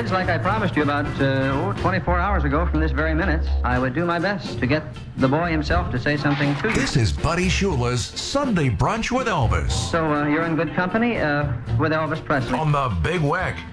kids, like I promised you about 24 hours ago from this very minute, I would do my best to get the boy himself to say something to you. This is Buddy Shula's Sunday Brunch with Elvis So you're in good company with Elvis Presley. on the Big Weck.